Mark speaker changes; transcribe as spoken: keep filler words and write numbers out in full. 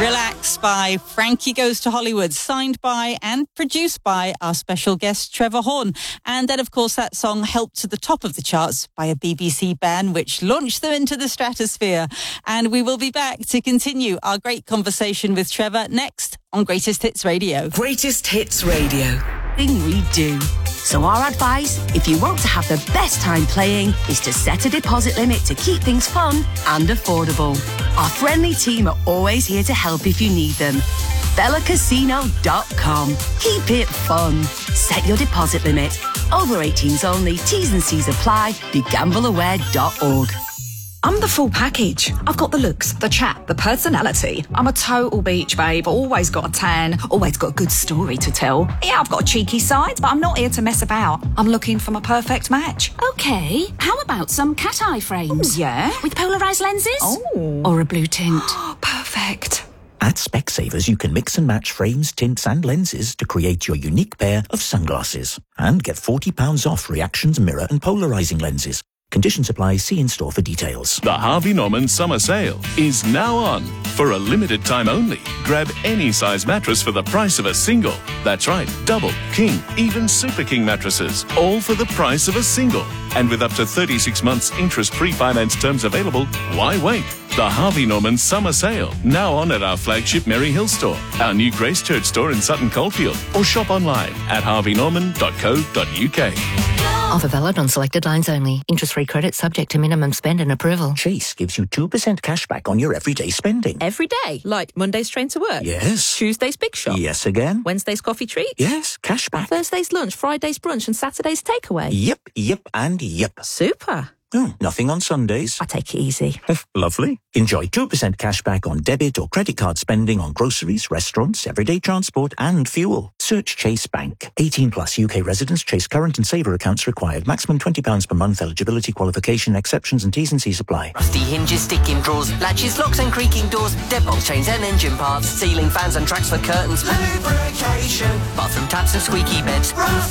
Speaker 1: Relax by Frankie Goes to Hollywood, signed by and produced by our special guest Trevor Horn. And then, of course, that song helped to the top of the charts by a B B C band which launched them into the stratosphere. And we will be back to continue our great conversation with Trevor next on Greatest Hits Radio.
Speaker 2: Greatest Hits Radio.
Speaker 1: Thing we do.
Speaker 2: So our advice, if you want to have the best time playing, is to set a deposit limit to keep things fun and affordable. Our friendly team are always here to help if you need them. Bella Casino dot com. Keep it fun. Set your deposit limit. Over eighteens only. T's and C's apply. Be gamble aware dot org.
Speaker 3: I'm the full package. I've got the looks, the chat, the personality. I'm a total beach babe, always got a tan, always got a good story to tell. Yeah, I've got a cheeky side, but I'm not here to mess about. I'm looking for my perfect match.
Speaker 4: Okay, how about some cat eye frames?
Speaker 3: Ooh, yeah?
Speaker 4: With polarised lenses?
Speaker 3: Oh.
Speaker 4: Or a blue tint?
Speaker 3: Perfect.
Speaker 5: At Specsavers, you can mix and match frames, tints and lenses to create your unique pair of sunglasses. And get forty pounds off reactions, mirror and polarising lenses. Conditions apply. See in-store for details.
Speaker 6: The Harvey Norman Summer Sale is now on. For a limited time only, grab any size mattress for the price of a single. That's right, double, king, even super king mattresses, all for the price of a single. And with up to thirty-six months interest-free finance terms available, why wait? The Harvey Norman Summer Sale, now on at our flagship Merry Hill store, our new Grace Church store in Sutton Coldfield, or shop online at harvey norman dot co dot uk.
Speaker 7: Offer valid on selected lines only. Interest-free credit subject to minimum spend and approval.
Speaker 5: Chase gives you two percent cash back on your everyday spending.
Speaker 8: Every day? Like Monday's train to work?
Speaker 5: Yes.
Speaker 8: Tuesday's big shop?
Speaker 5: Yes again.
Speaker 8: Wednesday's coffee treat?
Speaker 5: Yes, cash back.
Speaker 8: Thursday's lunch, Friday's brunch and Saturday's takeaway?
Speaker 5: Yep, yep and yep.
Speaker 8: Super.
Speaker 5: Oh, nothing on Sundays.
Speaker 8: I take it easy.
Speaker 5: Lovely. Enjoy two percent cash back on debit or credit card spending on groceries, restaurants, everyday transport and fuel. Search Chase Bank. eighteen plus U K residents. Chase current and saver accounts required. Maximum twenty pounds per month. Eligibility, qualification, exceptions and T's and C's apply.
Speaker 9: Rusty hinges, sticking drawers, latches, locks and creaking doors, deadbolt chains and engine parts, ceiling fans and tracks for curtains, lubrication, bathroom taps and squeaky beds. Roof